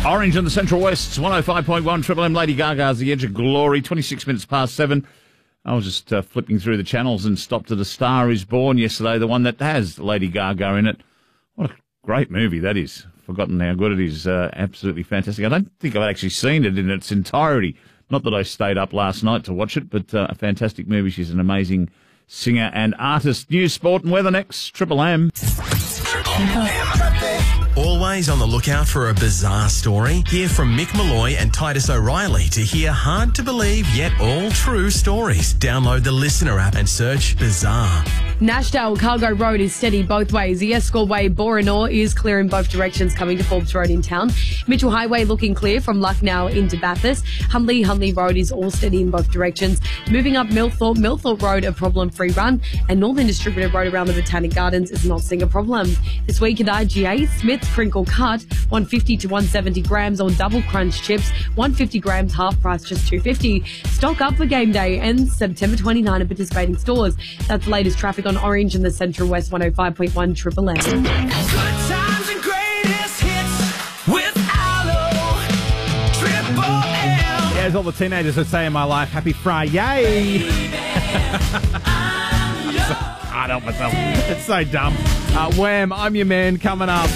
Orange in the Central West, 105.1 Triple M. Lady Gaga's The Edge of Glory, 26 minutes past 7. I was just flipping through the channels and stopped at A Star Is Born yesterday, the one that has Lady Gaga in it. What a great movie that is. Forgotten how good it is. Absolutely fantastic. I don't think I've actually seen it in its entirety. Not that I stayed up last night to watch it, but a fantastic movie. She's an amazing singer and artist. News, sport and weather next. Triple M. Triple M. Always on the lookout for a bizarre story? Hear from Mick Malloy and Titus O'Reilly to hear hard-to-believe yet all-true stories. Download the Listener app and search Bizarre. Nashdale Cargo Road is steady both ways. The Escort Way Boranor is clear in both directions coming to Forbes Road in town. Mitchell Highway looking clear from Lucknow into Bathurst. Hunley Road is all steady in both directions. Moving up Millthorpe Road a problem-free run. And Northern Distributor Road around the Botanic Gardens is not seeing a problem. This week at IGA, Smith's Crinkle Cut, 150 to 170 grams on double crunch chips, 150 grams half price, just $2.50. Stock up for game day and September 29 at participating stores. That's the latest traffic on Orange in the Central West 105.1 Triple M. Good times and greatest hits with Aloe, Triple M. Yeah, as all the teenagers would say in my life, happy Friday. I don't myself. It's so dumb. Wham, I'm your man coming up.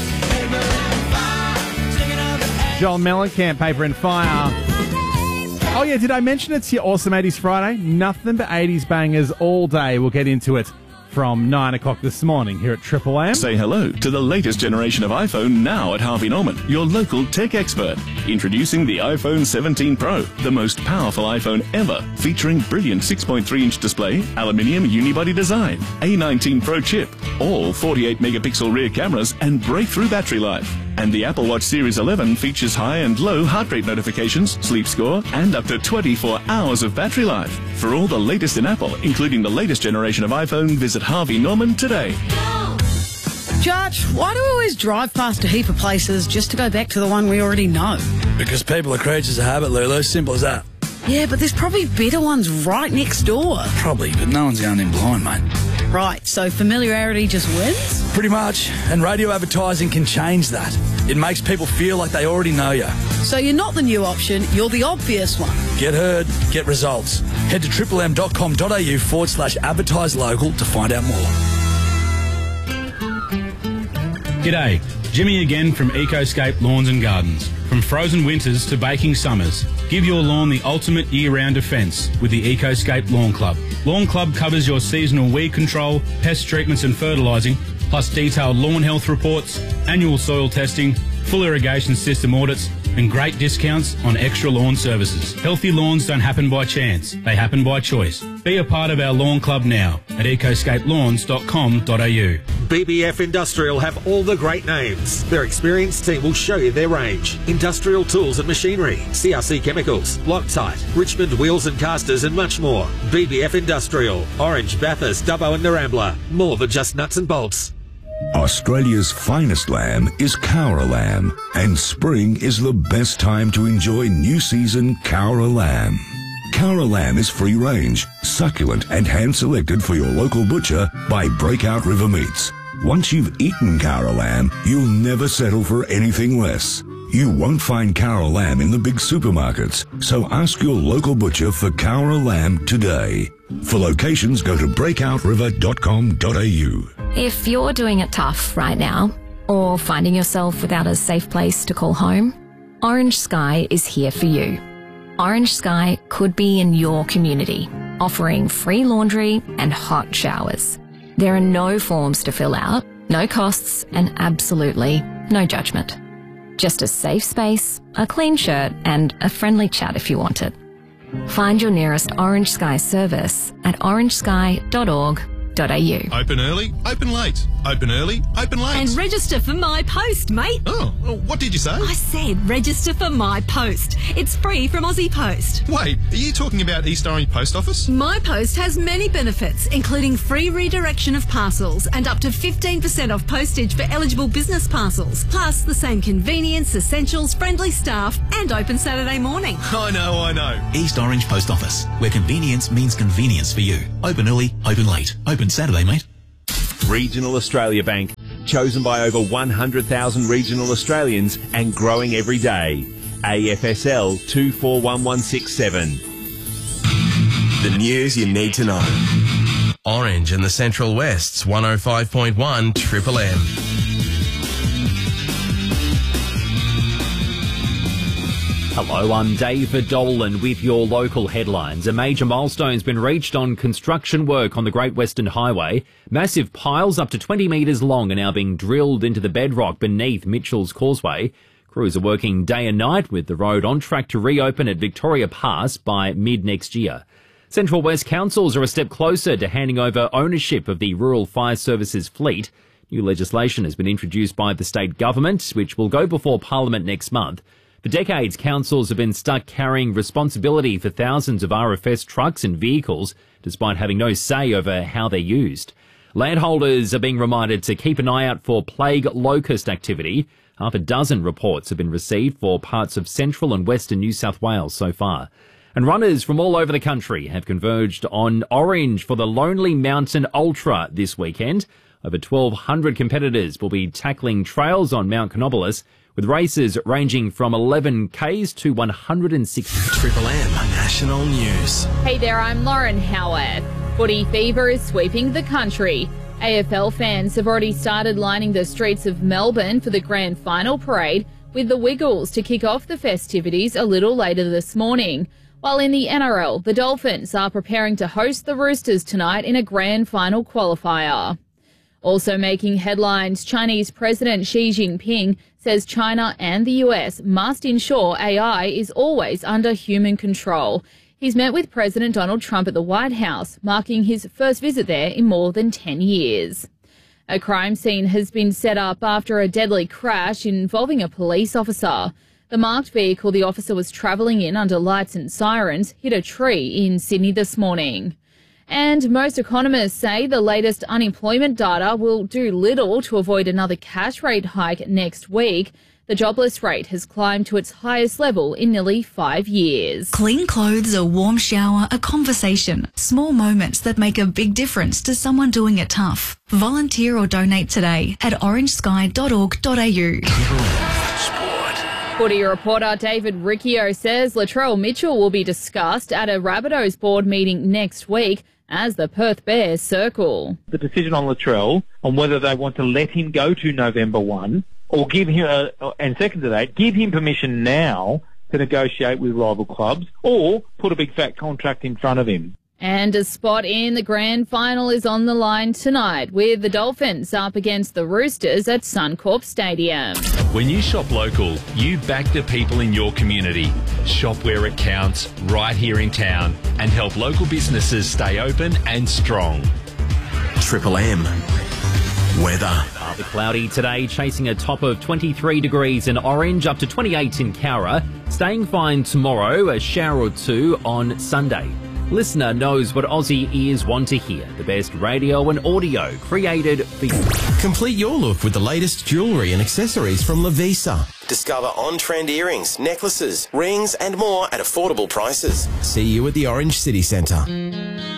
Joel Mellencamp, Paper and Fire. Oh yeah, did I mention it's your Awesome 80s Friday? Nothing but 80s bangers all day. We'll get into it from 9 o'clock this morning here at Triple M. Say hello to the latest generation of iPhone now at Harvey Norman, your local tech expert. Introducing the iPhone 17 Pro, the most powerful iPhone ever, featuring brilliant 6.3-inch display, aluminium unibody design, A19 Pro chip, all 48-megapixel rear cameras, and breakthrough battery life. And the Apple Watch Series 11 features high and low heart rate notifications, sleep score, and up to 24 hours of battery life. For all the latest in Apple, including the latest generation of iPhone, visit Harvey Norman today. Judge, why do we always drive past a heap of places just to go back to the one we already know? Because people are creatures of habit, Lulu. Simple as that. Yeah, but there's probably better ones right next door. Probably, but no one's going in blind, mate. Right, so familiarity just wins? Pretty much. And radio advertising can change that. It makes people feel like they already know you. So you're not the new option, you're the obvious one. Get heard, get results. Head to triplem.com.au/advertise local to find out more. G'day, Jimmy again from Ecoscape Lawns and Gardens. From frozen winters to baking summers, give your lawn the ultimate year-round defence with the Ecoscape Lawn Club. Lawn Club covers your seasonal weed control, pest treatments and fertilising, plus detailed lawn health reports, annual soil testing, full irrigation system audits, and great discounts on extra lawn services. Healthy lawns don't happen by chance, they happen by choice. Be a part of our lawn club now at ecoscapelawns.com.au. BBF Industrial have all the great names. Their experienced team will show you their range. Industrial tools and machinery, CRC chemicals, Loctite, Richmond wheels and casters and much more. BBF Industrial, Orange, Bathurst, Dubbo and Narambla. More than just nuts and bolts. Australia's finest lamb is Cowra lamb, and spring is the best time to enjoy new season Cowra lamb. Cowra lamb is free range, succulent and hand selected for your local butcher by Breakout River Meats. Once you've eaten Cowra lamb, you'll never settle for anything less. You won't find Cowra lamb in the big supermarkets, so ask your local butcher for Cowra lamb today. For locations, go to breakoutriver.com.au. If you're doing it tough right now, or finding yourself without a safe place to call home, Orange Sky is here for you. Orange Sky could be in your community, offering free laundry and hot showers. There are no forms to fill out, no costs, and absolutely no judgment. Just a safe space, a clean shirt, and a friendly chat if you want it. Find your nearest Orange Sky service at orangesky.org.au. Open early, open late. Open early, open late. And register for My Post, mate. Oh, what did you say? I said register for My Post. It's free from Aussie Post. Wait, are you talking about East Orange Post Office? My Post has many benefits, including free redirection of parcels and up to 15% off postage for eligible business parcels, plus the same convenience, essentials, friendly staff, and open Saturday morning. I know. East Orange Post Office, where convenience means convenience for you. Open early, open late. Open Saturday, mate. Regional Australia Bank. chosen by over 100,000 regional Australians and growing every day. AFSL 241167. The news you need to know. Orange in the Central West's 105.1 Triple M. Hello, I'm David Dolan with your local headlines. A major milestone's been reached on construction work on the Great Western Highway. Massive piles up to 20 metres long are now being drilled into the bedrock beneath Mitchell's Causeway. Crews are working day and night with the road on track to reopen at Victoria Pass by mid-next year. Central West councils are a step closer to handing over ownership of the Rural Fire Services fleet. New legislation has been introduced by the state government, which will go before Parliament next month. For decades, councils have been stuck carrying responsibility for thousands of RFS trucks and vehicles, despite having no say over how they're used. Landholders are being reminded to keep an eye out for plague locust activity. Half a dozen reports have been received for parts of central and western New South Wales so far. And runners from all over the country have converged on Orange for the Lonely Mountain Ultra this weekend. Over 1,200 competitors will be tackling trails on Mount Canobolas, with races ranging from 11 Ks to 160. Triple M National News. Hey there, I'm Lauren Howard. Footy fever is sweeping the country. AFL fans have already started lining the streets of Melbourne for the grand final parade, with the Wiggles to kick off the festivities a little later this morning. While in the NRL, the Dolphins are preparing to host the Roosters tonight in a grand final qualifier. Also making headlines, Chinese President Xi Jinping says China and the US must ensure AI is always under human control. He's met with President Donald Trump at the White House, marking his first visit there in more than 10 years. A crime scene has been set up after a deadly crash involving a police officer. The marked vehicle the officer was travelling in under lights and sirens hit a tree in Sydney this morning. And most economists say the latest unemployment data will do little to avoid another cash rate hike next week. The jobless rate has climbed to its highest level in nearly 5 years. Clean clothes, a warm shower, a conversation. Small moments that make a big difference to someone doing it tough. Volunteer or donate today at orangesky.org.au. Footy reporter David Riccio says Latrell Mitchell will be discussed at a Rabbitohs board meeting next week as the Perth Bears circle. The decision on Latrell on whether they want to let him go to November 1 or give him, and second to that, give him permission now to negotiate with rival clubs or put a big fat contract in front of him. And a spot in the grand final is on the line tonight, with the Dolphins up against the Roosters at Suncorp Stadium. When you shop local, you back the people in your community. Shop where it counts, right here in town, and help local businesses stay open and strong. Triple M. Weather. Partly cloudy today, chasing a top of 23 degrees in Orange, up to 28 in Cowra. Staying fine tomorrow, a shower or two on Sunday. Listener knows what Aussie ears want to hear. The best radio and audio created for you. Complete your look with the latest jewellery and accessories from Lavisa. Discover on-trend earrings, necklaces, rings and more at affordable prices. See you at the Orange City Centre.